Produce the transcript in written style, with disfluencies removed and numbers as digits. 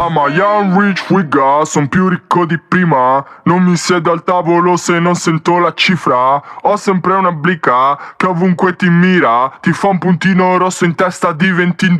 chiama Young Rich Wigga, son più ricco di prima. Non mi siedo al tavolo se non sento la cifra. Ho sempre una blica che ovunque ti mira, ti fa un puntino rosso in testa, diventi